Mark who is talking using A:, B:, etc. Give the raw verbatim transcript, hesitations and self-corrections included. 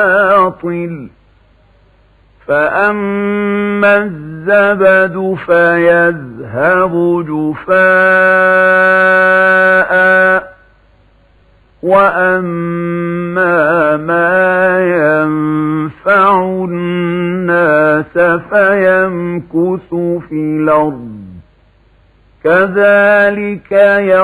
A: باطل فأما الزبد فيذهب جفاء وأما ما ينفع الناس فيمكث في الأرض كذلك